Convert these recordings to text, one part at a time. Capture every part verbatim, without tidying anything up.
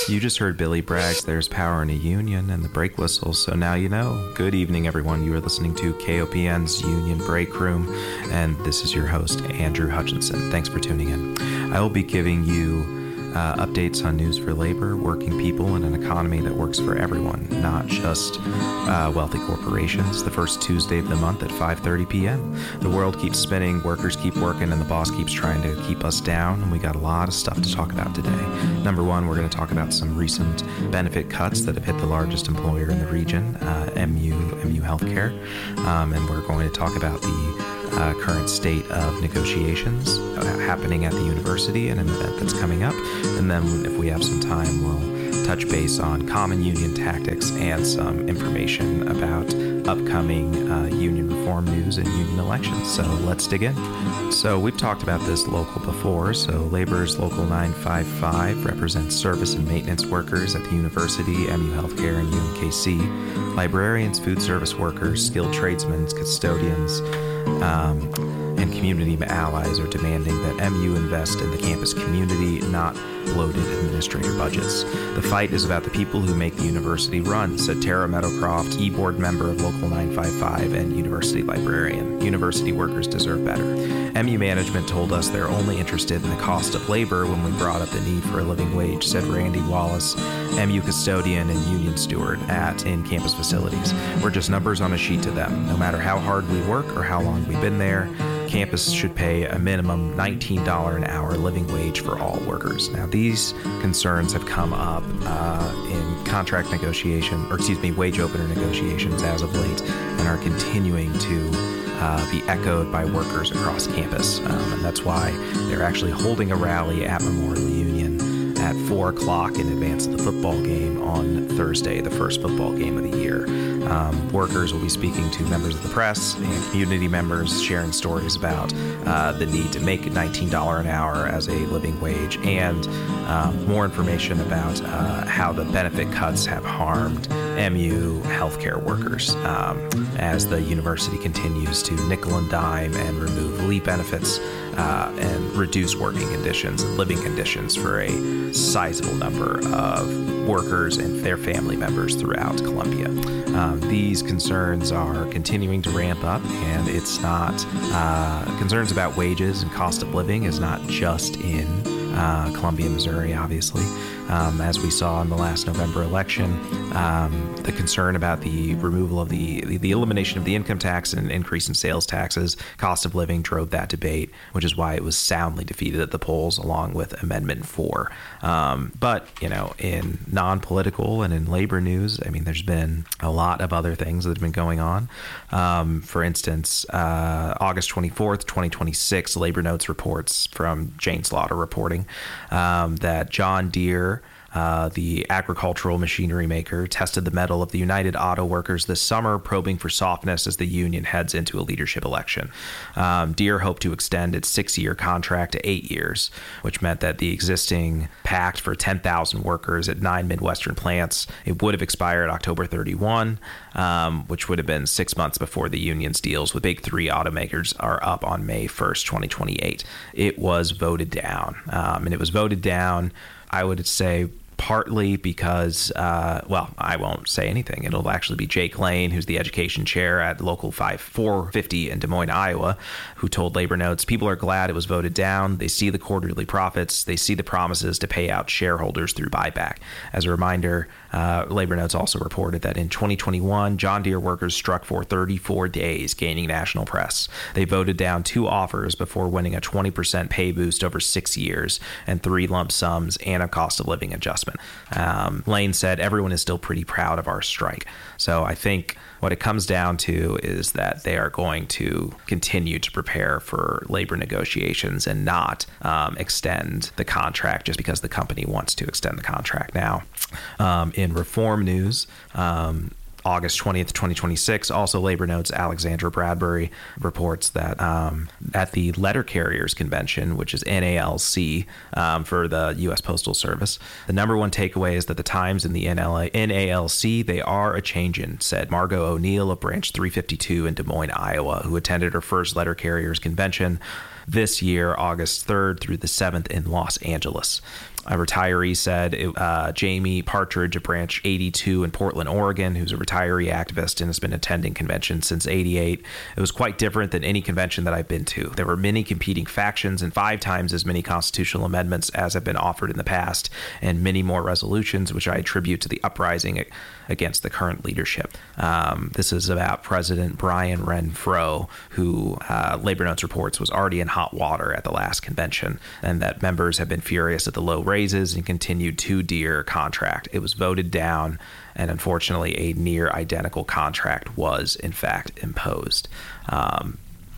You just heard Billy Bragg's There's Power in a Union and the brake whistle, so now you know. Good evening, everyone. You are listening to K O P N's Union Break Room, and this is your host, Andrew Hutchinson. Thanks for tuning in. I will be giving you uh, updates on news for labor, working people, and an economy that works for everyone, not just uh, wealthy corporations. The first Tuesday of the month at five thirty p.m. The world keeps spinning, workers keep working, and the boss keeps trying to keep us down, and we got a lot of stuff to talk about today. Number one, we're going to talk about some recent benefit cuts that have hit the largest employer in the region, uh, M U, M U Healthcare, um, and we're going to talk about the Uh, current state of negotiations uh, happening at the university and an event that's coming up. And then if we have some time, we'll touch base on common union tactics and some information about upcoming uh, union reform news and union elections. So let's dig in. So we've talked about this local before. So Labor's Local nine five five represents service and maintenance workers at the university, M U Healthcare, and U M K C. Librarians, food service workers, skilled tradesmen, custodians, Um, and community allies are demanding that M U invest in the campus community, not bloated administrator budgets. The fight is about the people who make the university run, said Tara Meadowcroft, e-board member of Local nine five five and university librarian. University workers deserve better. M U management told us they're only interested in the cost of labor when we brought up the need for a living wage, said Randy Wallace, M U custodian and union steward at in-campus facilities. We're just numbers on a sheet to them. No matter how hard we work or how long we've been there, campus should pay a minimum nineteen dollars an hour living wage for all workers. Now, these concerns have come up uh, in contract negotiation, or excuse me, wage opener negotiations as of late, and are continuing to uh, be echoed by workers across campus. Um, and that's why they're actually holding a rally at Memorial Union at four o'clock in advance of the football game on Thursday, the first football game of the year. Um, workers will be speaking to members of the press and community members, sharing stories about uh, the need to make nineteen dollars an hour as a living wage, and um, more information about uh, how the benefit cuts have harmed M U healthcare workers um, as the university continues to nickel and dime and remove leave benefits uh, and reduce working conditions and living conditions for a sizable number of workers and their family members throughout Columbia. Um, these concerns are continuing to ramp up, and it's not uh, concerns about wages and cost of living is not just in uh, Columbia, Missouri, obviously. Um, as we saw in the last November election, um, the concern about the removal of the, the the elimination of the income tax and increase in sales taxes, cost of living drove that debate, which is why it was soundly defeated at the polls along with Amendment four. Um, but, you know, in non-political and in labor news, I mean, there's been a lot of other things that have been going on. Um, for instance, uh, August twenty-fourth, twenty twenty-six, Labor Notes reports from Jane Slaughter reporting um, that John Deere, Uh, the agricultural machinery maker, tested the mettle of the United Auto Workers this summer, probing for softness as the union heads into a leadership election. Um, Deere hoped to extend its six-year contract to eight years, which meant that the existing pact for ten thousand workers at nine Midwestern plants, it would have expired October thirty-first, um, which would have been six months before the union's deals with big three automakers are up on May first, twenty twenty-eight. It was voted down, um, and it was voted down, I would say, partly because, uh, well, I won't say anything. It'll actually be Jake Lane, who's the education chair at Local five four fifty in Des Moines, Iowa, who told Labor Notes, people are glad it was voted down. They see the quarterly profits. They see the promises to pay out shareholders through buyback. As a reminder, uh, Labor Notes also reported that in twenty twenty-one, John Deere workers struck for thirty-four days, gaining national press. They voted down two offers before winning a twenty percent pay boost over six years and three lump sums and a cost of living adjustment. Um, Lane said, everyone is still pretty proud of our strike. So I think what it comes down to is that they are going to continue to prepare for labor negotiations and not um, extend the contract just because the company wants to extend the contract. Now, um, in reform news, um, August twentieth, twenty twenty-six. Also, Labor Notes Alexandra Bradbury reports that um, at the Letter Carriers Convention, which is N A L C um, for the U S Postal Service, the number one takeaway is that the times in the N A L C, they are a changin', said Margot O'Neill of Branch three fifty-two in Des Moines, Iowa, who attended her first Letter Carriers Convention. this year, August third through the seventh in Los Angeles. A retiree said it, uh, Jamie Partridge of Branch eighty-two in Portland, Oregon, who's a retiree activist and has been attending conventions since eighty-eight. It was quite different than any convention that I've been to. There were many competing factions and five times as many constitutional amendments as have been offered in the past, and many more resolutions, which I attribute to the uprising against the current leadership. Um, this is about President Brian Renfro, who uh, Labor Notes reports was already in hot water at the last convention, and that members have been furious at the low raises and continued two-deer contract. It was voted down, and unfortunately a near identical contract was in fact imposed. Um,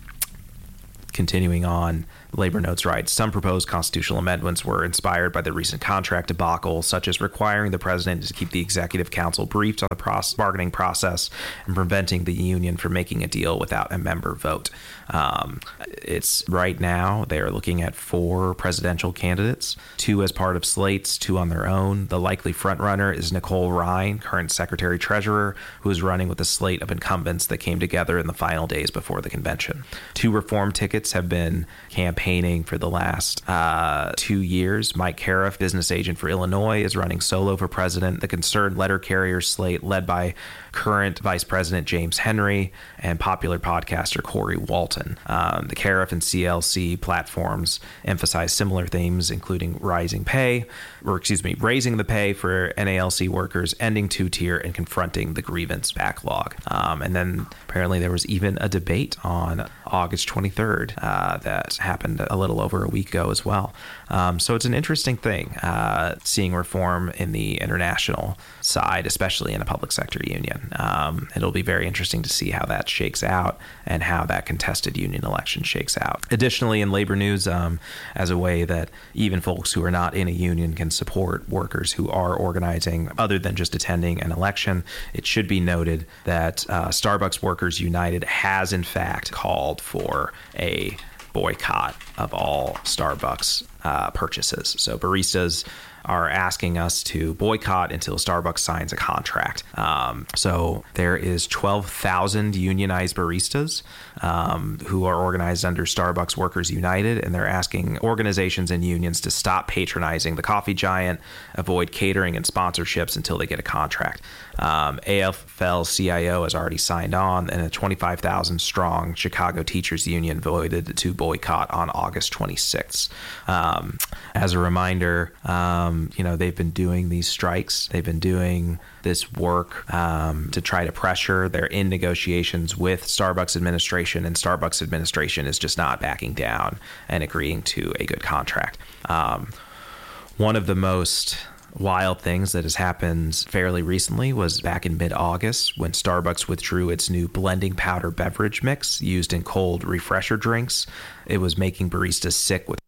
continuing on, Labor Notes writes, some proposed constitutional amendments were inspired by the recent contract debacle, such as requiring the president to keep the executive council briefed on the process, bargaining process and preventing the union from making a deal without a member vote. Um, it's right now they are looking at four presidential candidates, two as part of slates, two on their own. The likely frontrunner is Nicole Ryan, current secretary treasurer, who is running with a slate of incumbents that came together in the final days before the convention. Two reform tickets have been campaigning for the last uh, two years. Mike Cariff, business agent for Illinois, is running solo for president. The concerned letter carrier slate, led by current Vice President James Henry and popular podcaster Corey Walton. Um, the Cariff and C L C platforms emphasize similar themes, including rising pay, or excuse me, raising the pay for N A L C workers, ending two-tier, and confronting the grievance backlog. Um, and then apparently there was even a debate on August twenty-third uh, that happened a little over a week ago as well. Um, so it's an interesting thing, uh, seeing reform in the international side, especially in a public sector union. Um, it'll be very interesting to see how that shakes out and how that contested union election shakes out. Additionally, in labor news, um, as a way that even folks who are not in a union can support workers who are organizing other than just attending an election, it should be noted that uh, Starbucks Workers United has in fact called for a boycott of all Starbucks uh, purchases. So baristas are asking us to boycott until Starbucks signs a contract. Um, so there is twelve thousand unionized baristas um, who are organized under Starbucks Workers United, and they're asking organizations and unions to stop patronizing the coffee giant, avoid catering and sponsorships until they get a contract. Um, A F L C I O has already signed on, and a twenty-five thousand strong Chicago Teachers Union voted to boycott on August twenty-sixth. Um, as a reminder, um, you know, they've been doing these strikes. They've been doing this work um, to try to pressure. They're in negotiations with Starbucks administration, and Starbucks administration is just not backing down and agreeing to a good contract. Um, one of the most wild things that has happened fairly recently was back in mid-August when Starbucks withdrew its new blending powder beverage mix used in cold refresher drinks. It was making baristas sick with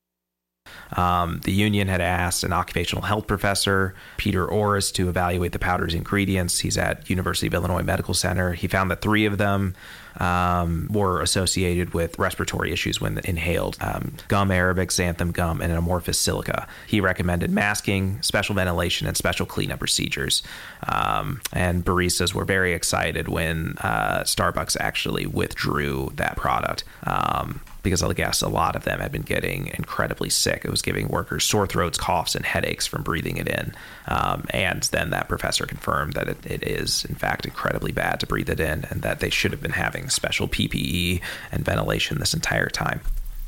Um, the union had asked an occupational health professor, Peter Orris, to evaluate the powder's ingredients. He's at University of Illinois Medical Center. He found that three of them um, were associated with respiratory issues when inhaled: um, gum arabic, xanthan gum, and amorphous silica. He recommended masking, special ventilation, and special cleanup procedures. Um, and baristas were very excited when uh, Starbucks actually withdrew that product. Um, because I guess a lot of them had been getting incredibly sick. It was giving workers sore throats, coughs, and headaches from breathing it in. Um, and then that professor confirmed that it, it is, in fact, incredibly bad to breathe it in, and that they should have been having special P P E and ventilation this entire time.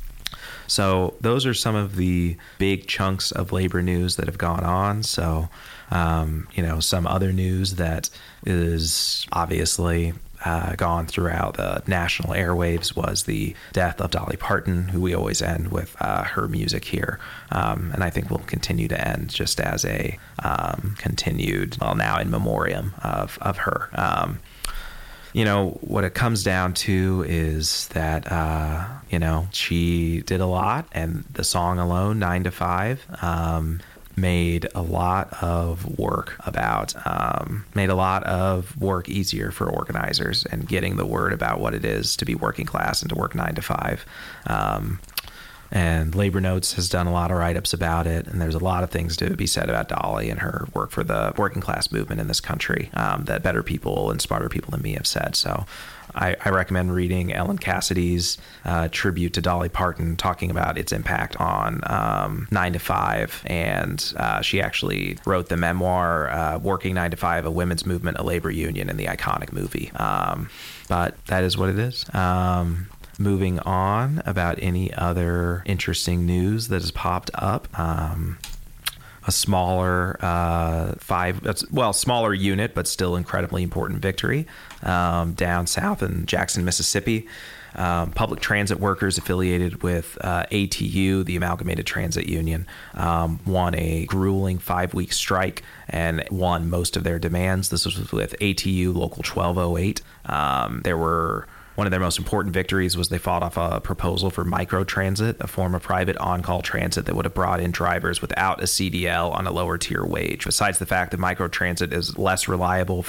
So those are some of the big chunks of labor news that have gone on. So, um, you know, some other news that is obviously Uh, gone throughout the national airwaves was the death of Dolly Parton, who we always end with uh, her music here. Um, and I think we'll continue to end just as a um, continued, well, now in memoriam of, of her. Um, you know, what it comes down to is that, uh, you know, she did a lot, and the song alone, nine to five, um, made a lot of work about, um, made a lot of work easier for organizers and getting the word about what it is to be working class and to work nine to five. Um, And Labor Notes has done a lot of write-ups about it, and there's a lot of things to be said about Dolly and her work for the working class movement in this country um, that better people and smarter people than me have said. So I, I recommend reading Ellen Cassidy's uh, tribute to Dolly Parton, talking about its impact on um, nine to five. And uh, she actually wrote the memoir, uh, Working nine to five, A Women's Movement, A Labor Union, in the iconic movie. Um, but that is what it is. Um, moving on, about any other interesting news that has popped up. Um, a smaller uh, five, well, smaller unit, but still incredibly important victory um, down south in Jackson, Mississippi. Um, public transit workers affiliated with uh, A T U, the Amalgamated Transit Union, um, won a grueling five-week strike and won most of their demands. This was with A T U Local twelve oh eight. Um, there were One of their most important victories was they fought off a proposal for microtransit, a form of private on-call transit that would have brought in drivers without a C D L on a lower tier wage. Besides the fact that microtransit is less reliable